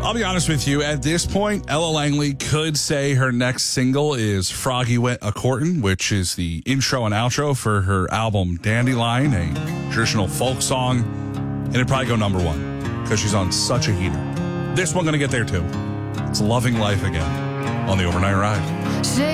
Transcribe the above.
I'll be honest with you. At this point, Ella Langley could say her next single is Froggy Went a Courtin', which is the intro and outro for her album Dandelion, a traditional folk song. And it'd probably go number one because she's on such a heater. This one going to get there too. It's Loving Life Again on the Overnight Ride.